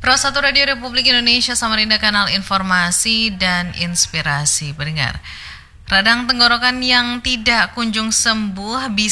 Pro 1 Radio Republik Indonesia Samarinda, kanal informasi dan inspirasi. Pendengar, radang tenggorokan yang tidak kunjung sembuh bisa